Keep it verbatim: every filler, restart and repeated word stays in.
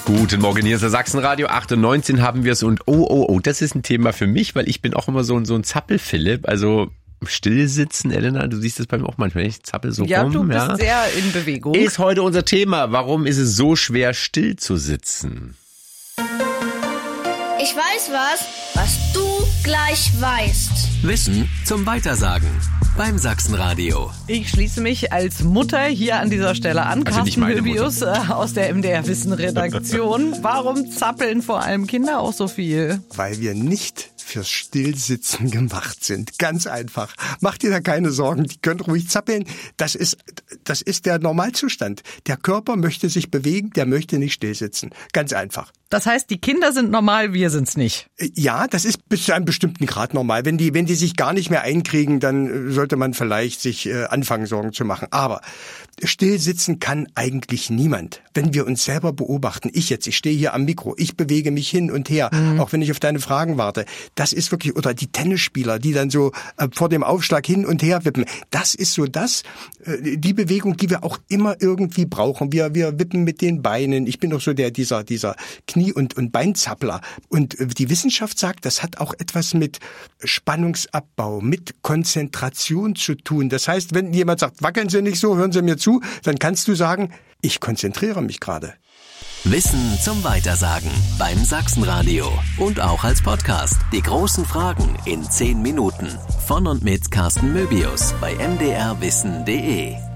Guten Morgen, hier ist der Sachsenradio, acht Uhr neunzehn haben wir es und oh, oh, oh, das ist ein Thema für mich, weil ich bin auch immer so, so ein Zappel-Philipp, also still sitzen, Elena, du siehst das bei mir auch manchmal, ich zappel so ja, rum. Du bist ja, sehr in Bewegung. Ist heute unser Thema, warum ist es so schwer, still zu sitzen? Ich weiß was, was du gleich weißt. Wissen zum Weitersagen beim Sachsenradio. Ich schließe mich als Mutter hier an dieser Stelle an. Also nicht Carsten meine Möbius äh, aus der M D R Wissen Redaktion. Warum zappeln vor allem Kinder auch so viel? Weil wir nicht fürs Stillsitzen gemacht sind. Ganz einfach. Macht dir da keine Sorgen, die können ruhig zappeln. Das ist, das ist der Normalzustand. Der Körper möchte sich bewegen, der möchte nicht stillsitzen. Ganz einfach. Das heißt, die Kinder sind normal, wir sind's nicht. Ja, das ist bis zu einem bestimmten Grad normal. Wenn die, wenn die sich gar nicht mehr einkriegen, dann sollte man vielleicht sich äh, anfangen, Sorgen zu machen. Aber stillsitzen kann eigentlich niemand. Wenn wir uns selber beobachten, ich jetzt, ich stehe hier am Mikro, ich bewege mich hin und her, mhm. auch wenn ich auf deine Fragen warte. Das ist wirklich, oder die Tennisspieler, die dann so äh, vor dem Aufschlag hin und her wippen. Das ist so das, äh, die Bewegung, die wir auch immer irgendwie brauchen. Wir, wir wippen mit den Beinen. Ich bin doch so der, dieser, dieser Knie- und, und Beinzappler. Und äh, die Wissenschaft sagt, das hat auch etwas mit Spannungsabbau, mit Konzentration zu tun. Das heißt, wenn jemand sagt, wackeln Sie nicht so, hören Sie mir zu, dann kannst du sagen, ich konzentriere mich gerade. Wissen zum Weitersagen beim Sachsenradio und auch als Podcast. Die großen Fragen in zehn Minuten. Von und mit Carsten Möbius bei m d r wissen punkt d e.